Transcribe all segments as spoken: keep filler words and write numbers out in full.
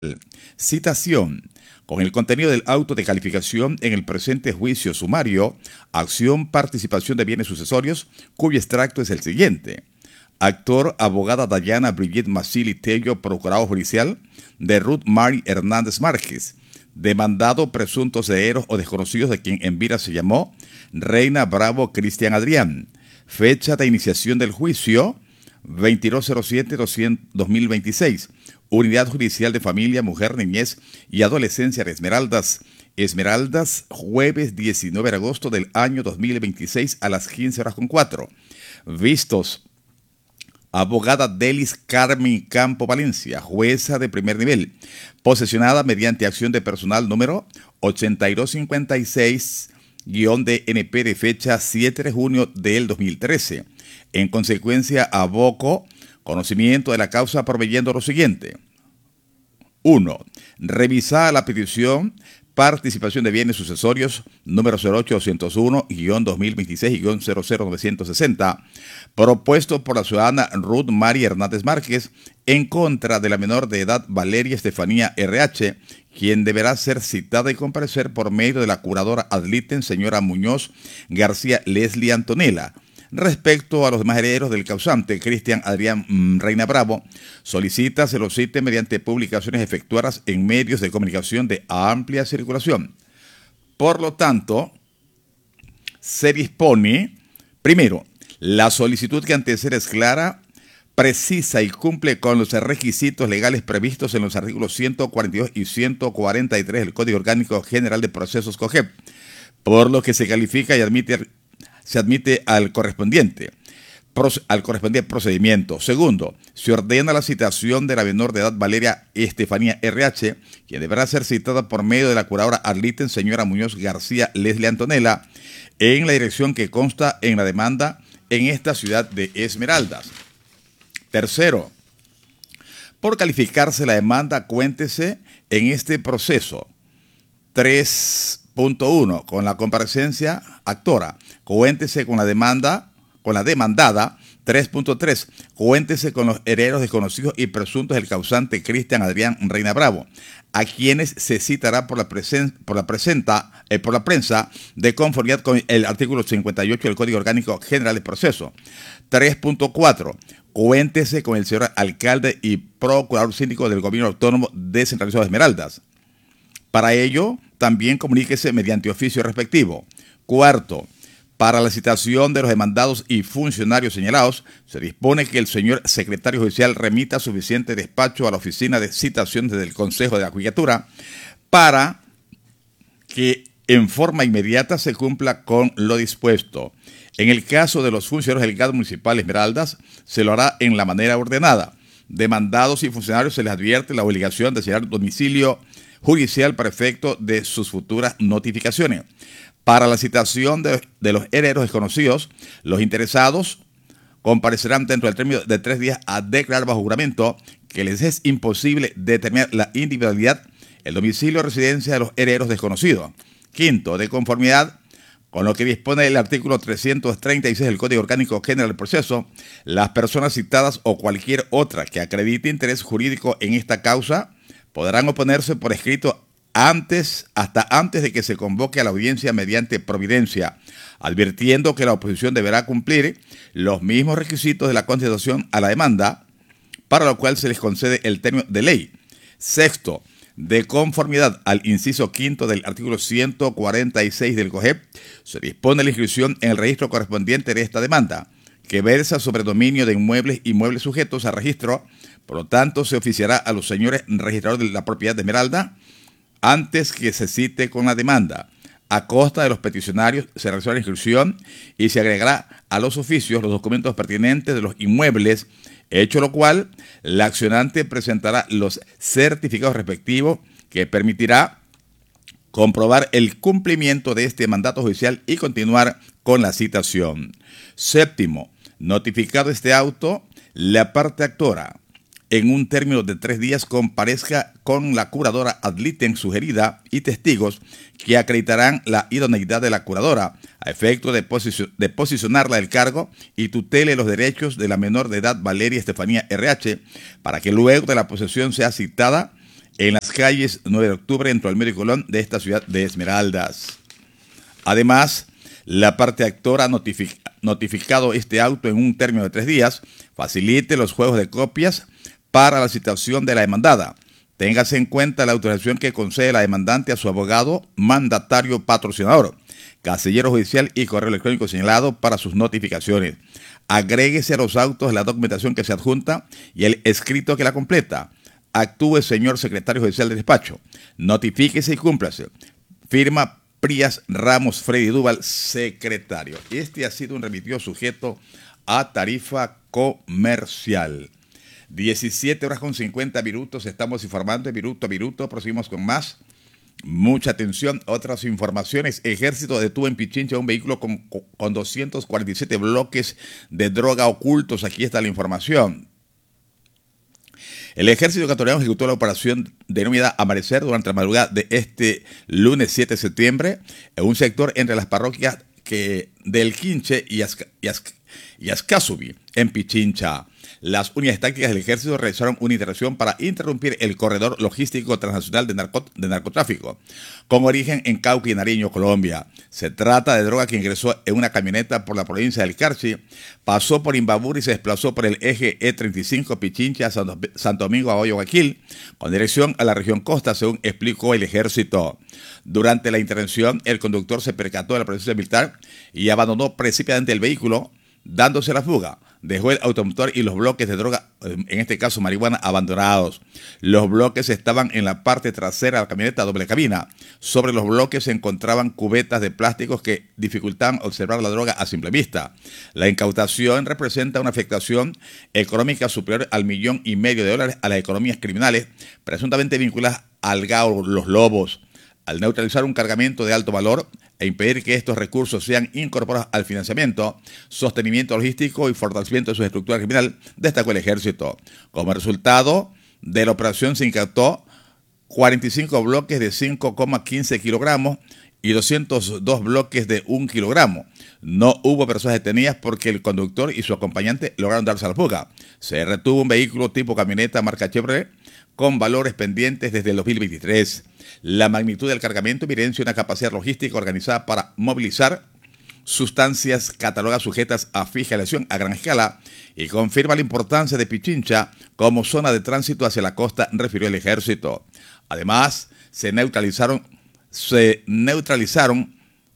Citación. Con el contenido del auto de calificación en el presente juicio sumario, acción participación de bienes sucesorios, cuyo extracto es el siguiente. Actor, abogada Dayana Brigitte Masili Tello, procurador judicial de Ruth Mary Hernández Márquez. Demandado, presuntos herederos o desconocidos de quien en vida se llamó Reina Bravo Cristian Adrián. Fecha de iniciación del juicio, veintidós cero siete dos mil veintiséis. Unidad Judicial de Familia, Mujer, Niñez y Adolescencia de Esmeraldas. Esmeraldas, jueves diecinueve de agosto del año dos mil veintiséis a las quince horas con cuatro. Vistos. Abogada Delis Carmen Campo Valencia, jueza de primer nivel, posesionada mediante acción de personal número ochenta y dos cincuenta y seis D N P de fecha siete de junio del dos mil trece. En consecuencia, aboco conocimiento de la causa proveyendo lo siguiente. uno. Revisar la petición participación de bienes sucesorios número cero ocho doscientos uno dos mil veintiséis cero cero novecientos sesenta, propuesto por la ciudadana Ruth Mary Hernández Márquez en contra de la menor de edad Valeria Estefanía R H, quien deberá ser citada y comparecer por medio de la curadora ad litem señora Muñoz García Leslie Antonella. Respecto a los demás herederos del causante, Cristian Adrián mmm, Reina Bravo, solicita se lo cite mediante publicaciones efectuadas en medios de comunicación de amplia circulación. Por lo tanto, se dispone, primero, la solicitud que antecede es clara, precisa y cumple con los requisitos legales previstos en los artículos ciento cuarenta y dos y ciento cuarenta y tres del Código Orgánico General de Procesos COGEP, por lo que se califica y admite se admite al correspondiente, al correspondiente procedimiento. Segundo, se ordena la citación de la menor de edad Valeria Estefanía R H, quien deberá ser citada por medio de la curadora ad litem señora Muñoz García Leslie Antonella, en la dirección que consta en la demanda en esta ciudad de Esmeraldas. Tercero, por calificarse la demanda, cuéntese en este proceso. tres punto uno. Con la comparecencia actora, cuéntese con la demanda, con la demandada. Tres punto tres. Cuéntese con los herederos desconocidos y presuntos del causante Cristian Adrián Reina Bravo, a quienes se citará por la, presen, por la, presenta, eh, por la prensa de conformidad con el artículo cincuenta y ocho del Código Orgánico General de Proceso. Tres punto cuatro. Cuéntese con el señor alcalde y procurador síndico del Gobierno Autónomo Descentralizado de Esmeraldas. Para ello, también comuníquese mediante oficio respectivo. Cuarto, para la citación de los demandados y funcionarios señalados, se dispone que el señor secretario judicial remita suficiente despacho a la oficina de citaciones del Consejo de la Judicatura para que en forma inmediata se cumpla con lo dispuesto. En el caso de los funcionarios del G A D municipal Esmeraldas, se lo hará en la manera ordenada. Demandados y funcionarios se les advierte la obligación de sellar domicilio judicial para efecto de sus futuras notificaciones. Para la citación de, de los herederos desconocidos, los interesados comparecerán dentro del término de tres días a declarar bajo juramento que les es imposible determinar la individualidad, el domicilio o residencia de los herederos desconocidos. Quinto, de conformidad con lo que dispone el artículo trescientos treinta y seis del Código Orgánico General del Proceso, las personas citadas o cualquier otra que acredite interés jurídico en esta causa podrán oponerse por escrito antes, hasta antes de que se convoque a la audiencia mediante providencia, advirtiendo que la oposición deberá cumplir los mismos requisitos de la Constitución a la demanda, para lo cual se les concede el término de ley. Sexto, de conformidad al inciso quinto del artículo ciento cuarenta y seis del COGEP, se dispone la inscripción en el registro correspondiente de esta demanda, que versa sobre dominio de inmuebles y muebles sujetos a registro. Por lo tanto, se oficiará a los señores registradores de la propiedad de Esmeralda antes que se cite con la demanda. A costa de los peticionarios se realizará la inscripción y se agregará a los oficios los documentos pertinentes de los inmuebles, hecho lo cual, la accionante presentará los certificados respectivos que permitirá comprobar el cumplimiento de este mandato judicial y continuar con la citación. Séptimo, notificado este auto, la parte actora, en un término de tres días, comparezca con la curadora ad litem sugerida y testigos que acreditarán la idoneidad de la curadora a efecto de, posicio, de posicionarla del cargo y tutele los derechos de la menor de edad Valeria Estefanía R H, para que luego de la posesión sea citada en las calles nueve de octubre, entre Olmedo y Colón de esta ciudad de Esmeraldas. Además, la parte actora ha notific notificado este auto en un término de tres días. Facilite los juegos de copias para la citación de la demandada. Téngase en cuenta la autorización que concede la demandante a su abogado, mandatario, patrocinador, casillero judicial y correo electrónico señalado para sus notificaciones. Agréguese a los autos la documentación que se adjunta y el escrito que la completa. Actúe, señor secretario judicial del despacho. Notifíquese y cúmplase. Firma Prías Ramos Freddy Duval, secretario. Este ha sido un remitido sujeto a tarifa comercial. diecisiete horas con cincuenta minutos, estamos informando de minuto a minuto, proseguimos con más. Mucha atención, otras informaciones. Ejército detuvo en Pichincha un vehículo con, con doscientos cuarenta y siete bloques de droga ocultos. Aquí está la información. El ejército ecuatoriano ejecutó la operación denominada Amanecer durante la madrugada de este lunes siete de septiembre en un sector entre las parroquias que del Quinche y, Asca, y, Asca, y Ascasubi, en Pichincha. Las unidades tácticas del ejército realizaron una intervención para interrumpir el corredor logístico transnacional de, narco, de narcotráfico, con origen en Cauca y Nariño, Colombia. Se trata de droga que ingresó en una camioneta por la provincia del Carchi, pasó por Imbabura y se desplazó por el eje E treinta y cinco Pichincha, Santo Domingo, Ahoyo, Guayaquil, con dirección a la región costa, según explicó el ejército. Durante la intervención, el conductor se percató de la presencia militar y abandonó precipitadamente el vehículo, dándose la fuga. Dejó el automotor y los bloques de droga, en este caso marihuana, abandonados. Los bloques estaban en la parte trasera de la camioneta doble cabina. Sobre los bloques se encontraban cubetas de plásticos que dificultaban observar la droga a simple vista. La incautación representa una afectación económica superior al millón y medio de dólares a las economías criminales, presuntamente vinculadas al G A O Los Lobos. Al neutralizar un cargamento de alto valor e impedir que estos recursos sean incorporados al financiamiento, sostenimiento logístico y fortalecimiento de su estructura criminal, destacó el ejército. Como resultado de la operación se incautó cuarenta y cinco bloques de cinco coma quince kilogramos y doscientos dos bloques de un kilogramo. No hubo personas detenidas porque el conductor y su acompañante lograron darse a la fuga. Se retuvo un vehículo tipo camioneta marca Chevrolet con valores pendientes desde el dos mil veintitrés. La magnitud del cargamento evidencia una capacidad logística organizada para movilizar sustancias catalogadas sujetas a fiscalización a gran escala y confirma la importancia de Pichincha como zona de tránsito hacia la costa, refirió el ejército. Además, se neutralizaron, se neutralizaron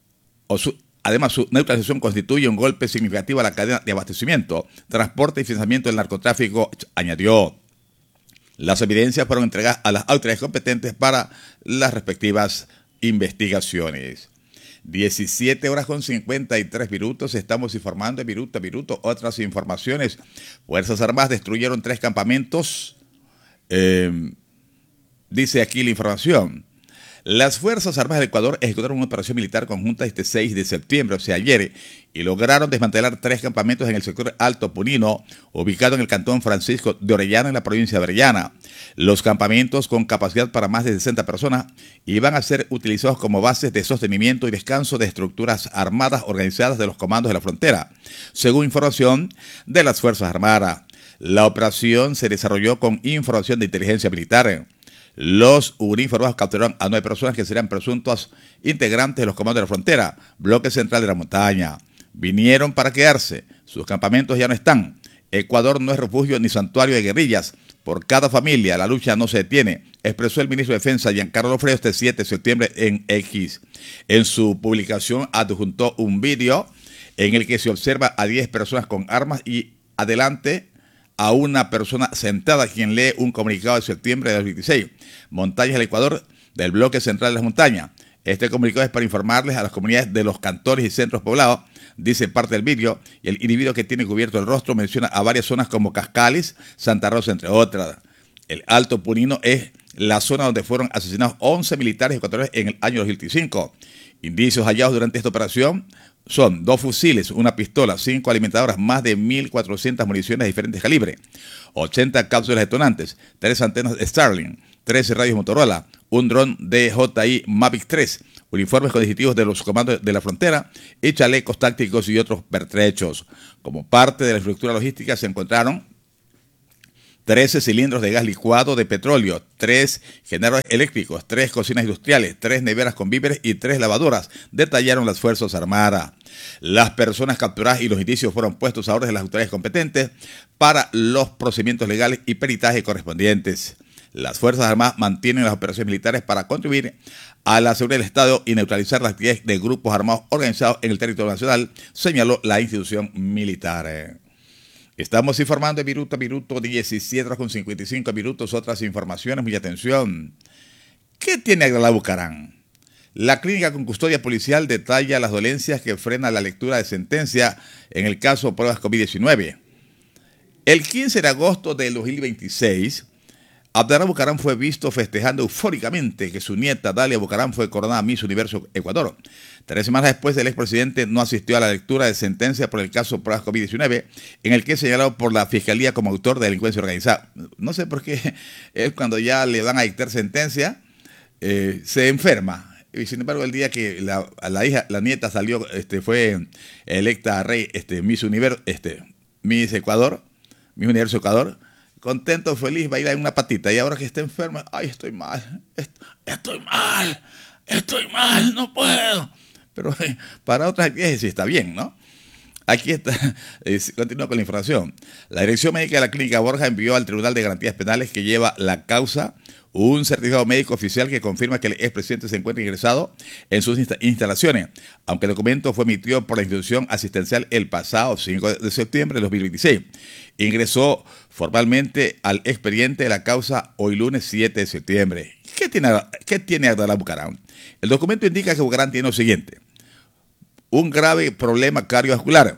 o su, Además, su neutralización constituye un golpe significativo a la cadena de abastecimiento, transporte y financiamiento del narcotráfico, añadió. Las evidencias fueron entregadas a las autoridades competentes para las respectivas investigaciones. diecisiete horas con cincuenta y tres minutos, estamos informando de minuto a minuto otras informaciones. Fuerzas Armadas destruyeron tres campamentos, eh, dice aquí la información. Las Fuerzas Armadas del Ecuador ejecutaron una operación militar conjunta este seis de septiembre, o sea, ayer, y lograron desmantelar tres campamentos en el sector Alto Punino, ubicado en el cantón Francisco de Orellana, en la provincia de Orellana. Los campamentos, con capacidad para más de sesenta personas, iban a ser utilizados como bases de sostenimiento y descanso de estructuras armadas organizadas de los comandos de la frontera, según información de las Fuerzas Armadas. La operación se desarrolló con información de inteligencia militar. Los uniformados capturaron a nueve personas que serían presuntos integrantes de los comandos de la frontera, bloque central de la montaña. Vinieron para quedarse. Sus campamentos ya no están. Ecuador no es refugio ni santuario de guerrillas. Por cada familia la lucha no se detiene, expresó el ministro de Defensa Giancarlo Fredo este siete de septiembre en X. En su publicación adjuntó un vídeo en el que se observa a diez personas con armas y adelante a una persona sentada, quien lee un comunicado de septiembre de dos mil veintiséis. Montañas del Ecuador, del bloque central de las montañas. Este comunicado es para informarles a las comunidades de los cantores y centros poblados, dice parte del vídeo, y el individuo que tiene cubierto el rostro menciona a varias zonas como Cascales, Santa Rosa, entre otras. El Alto Punino es la zona donde fueron asesinados once militares ecuatorianos en el año dos mil veinticinco. Indicios hallados durante esta operación son dos fusiles, una pistola, cinco alimentadoras, más de mil cuatrocientas municiones de diferentes calibres, ochenta cápsulas detonantes, tres antenas Starlink, trece radios Motorola, un dron D J I Mavic tres, uniformes con distintivos de los comandos de la frontera y chalecos tácticos y otros pertrechos. Como parte de la estructura logística se encontraron trece cilindros de gas licuado de petróleo, tres generadores eléctricos, tres cocinas industriales, tres neveras con víveres y tres lavadoras, detallaron las Fuerzas Armadas. Las personas capturadas y los indicios fueron puestos a orden de las autoridades competentes para los procedimientos legales y peritaje correspondientes. Las Fuerzas Armadas mantienen las operaciones militares para contribuir a la seguridad del Estado y neutralizar las actividades de grupos armados organizados en el territorio nacional, señaló la institución militar. Estamos informando de minuto a minuto, diecisiete horas con cincuenta y cinco minutos. Otras informaciones, mucha atención. ¿Qué tiene Agdalá Bucaram? La clínica con custodia policial detalla las dolencias que frenan la lectura de sentencia en el caso pruebas COVID diecinueve. El quince de agosto del dos mil veintiséis, Agdalá Bucaram fue visto festejando eufóricamente que su nieta Dalia Bucaram fue coronada Miss Universo Ecuador. Tres semanas después, el expresidente no asistió a la lectura de sentencia por el caso pruebas COVID diecinueve, en el que es señalado por la Fiscalía como autor de delincuencia organizada. No sé por qué él, cuando ya le van a dictar sentencia, eh, se enferma. Y sin embargo, el día que la, la hija, la nieta salió, este, fue electa rey, este, Miss Universo, este, Miss Ecuador, Miss Universo Ecuador, contento, feliz, baila en una patita. Y ahora que está enferma, ay, estoy mal, estoy mal, estoy mal, no puedo. Pero eh, para otras actividades sí está bien, ¿no? Aquí está, eh, continúo con la información. La Dirección Médica de la Clínica Borja envió al Tribunal de Garantías Penales que lleva la causa un certificado médico oficial que confirma que el expresidente se encuentra ingresado en sus insta instalaciones, aunque el documento fue emitido por la institución asistencial el pasado cinco de septiembre de dos mil veintiséis. Ingresó formalmente al expediente de la causa hoy lunes siete de septiembre. ¿Qué tiene, qué tiene Agdalá Bucaram? El documento indica que Bucaram tiene lo siguiente: un grave problema cardiovascular,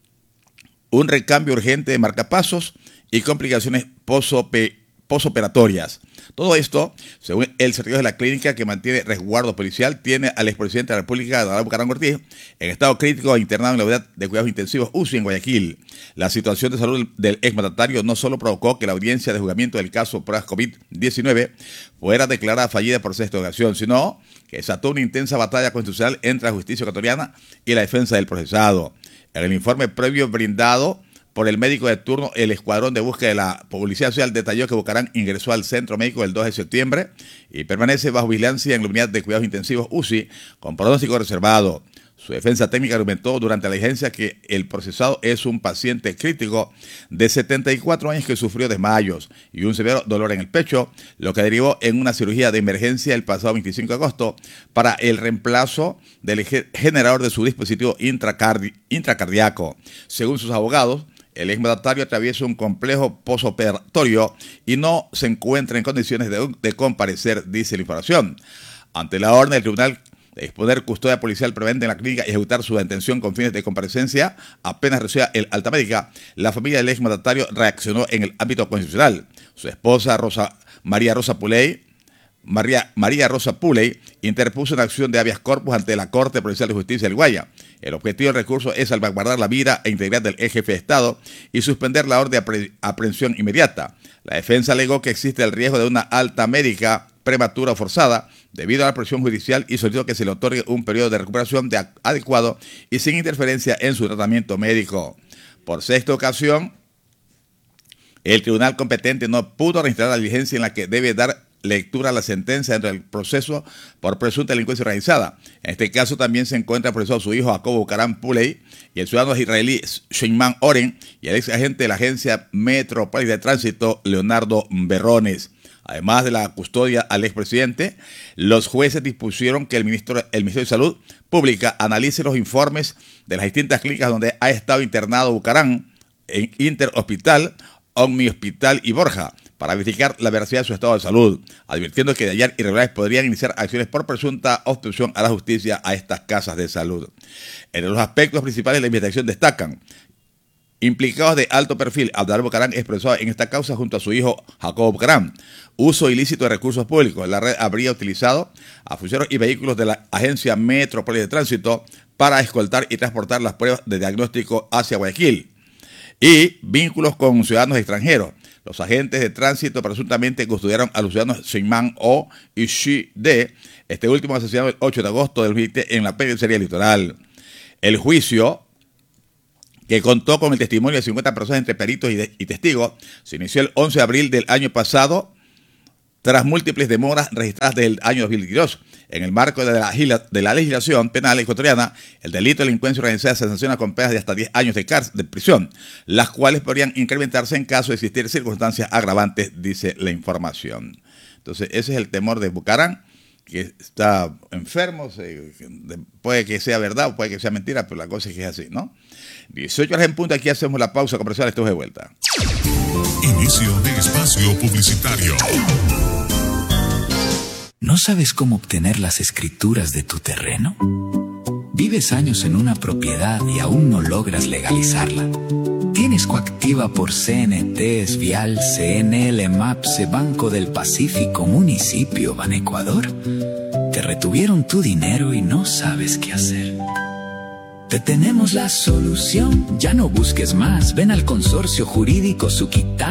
un recambio urgente de marcapasos y complicaciones posoperatorias. Todo esto, según el certificado de la clínica que mantiene resguardo policial, tiene al expresidente de la República, Agdalá Bucaram Ortiz, en estado crítico e internado en la unidad de cuidados intensivos U C I en Guayaquil. La situación de salud del exmandatario no solo provocó que la audiencia de juzgamiento del caso pruebas COVID diecinueve fuera declarada fallida por sexta ocasión, sino que desató una intensa batalla constitucional entre la justicia ecuatoriana y la defensa del procesado. En el informe previo brindado por el médico de turno, el escuadrón de búsqueda de la Policía Social detalló que Bucaram ingresó al centro médico el dos de septiembre y permanece bajo vigilancia en la unidad de cuidados intensivos U C I con pronóstico reservado. Su defensa técnica argumentó durante la diligencia que el procesado es un paciente crítico de setenta y cuatro años que sufrió desmayos y un severo dolor en el pecho, lo que derivó en una cirugía de emergencia el pasado veinticinco de agosto para el reemplazo del generador de su dispositivo intracardi intracardíaco. Según sus abogados, el exmandatario atraviesa un complejo posoperatorio y no se encuentra en condiciones de, de comparecer, dice la información. Ante la orden del tribunal de exponer custodia policial prevente en la clínica y ejecutar su detención con fines de comparecencia, apenas reciba el alta médica, la familia del exmandatario reaccionó en el ámbito constitucional. Su esposa, Rosa, María Rosa Puley, María, María Rosa Puley interpuso una acción de habeas corpus ante la Corte Provincial de Justicia del Guaya. El objetivo del recurso es salvaguardar la vida e integridad del ex jefe de Estado y suspender la orden de apre aprehensión inmediata. La defensa alegó que existe el riesgo de una alta médica prematura o forzada debido a la presión judicial y solicitó que se le otorgue un periodo de recuperación de adecuado y sin interferencia en su tratamiento médico. Por sexta ocasión, el tribunal competente no pudo registrar la diligencia en la que debe dar lectura a la sentencia dentro del proceso por presunta delincuencia organizada. En este caso también se encuentra procesado su hijo Jacobo Bucaram Puley y el ciudadano israelí Shimon Oren y el ex agente de la Agencia Metropolitana de Tránsito Leonardo Berrones. Además de la custodia al expresidente, los jueces dispusieron que el, ministro, el Ministerio de Salud Pública analice los informes de las distintas clínicas donde ha estado internado Bucaram en Interhospital, Omni Hospital y Borja, para verificar la veracidad de su estado de salud, advirtiendo que de hallar irregularidades podrían iniciar acciones por presunta obstrucción a la justicia a estas casas de salud. Entre los aspectos principales de la investigación destacan: implicados de alto perfil, Agdalá Bucaram expresó en esta causa junto a su hijo Jacobo Bucaram, uso ilícito de recursos públicos. La red habría utilizado a funcionarios y vehículos de la Agencia Metropolitana de Tránsito para escoltar y transportar las pruebas de diagnóstico hacia Guayaquil, y vínculos con ciudadanos extranjeros. Los agentes de tránsito presuntamente custodiaron a los ciudadanos Shimon O y Shi D, este último asesinado el ocho de agosto del dos mil veinte en la penitenciaría litoral. El juicio, que que contó con el testimonio de cincuenta personas entre peritos y, de, y testigos, se inició el once de abril del año pasado, tras múltiples demoras registradas del año dos mil veintidós. En el marco de la, de la legislación penal ecuatoriana, el delito de delincuencia organizada se sanciona con penas de hasta diez años de, cárcel, de prisión, las cuales podrían incrementarse en caso de existir circunstancias agravantes, dice la información. Entonces, ese es el temor de Bucaram, que está enfermo, se, puede que sea verdad o puede que sea mentira, pero la cosa es que es así, ¿no? dieciocho horas en punto, aquí hacemos la pausa comercial, estamos de vuelta. Inicio de espacio publicitario. ¿No sabes cómo obtener las escrituras de tu terreno? ¿Vives años en una propiedad y aún no logras legalizarla? ¿Tienes coactiva por C N T, Vial, C N L, MAPSE, Banco del Pacífico, Municipio, Banecuador? Te retuvieron tu dinero y no sabes qué hacer. Te tenemos la solución, ya no busques más, ven al Consorcio Jurídico Suquitán.